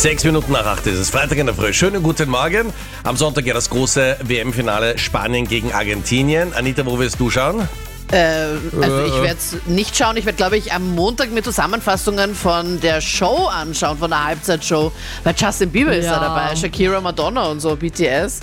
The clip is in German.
6 Minuten nach 8 ist es. Freitag in der Früh. Schönen guten Morgen. Am Sonntag ja das große WM-Finale Spanien gegen Argentinien. Anita, wo willst du schauen? Also ich werde es nicht schauen. Ich werde, glaube ich, am Montag mir Zusammenfassungen von der Show anschauen, von der Halbzeitshow. Weil Justin Bieber ist da dabei, Shakira, Madonna und so, BTS.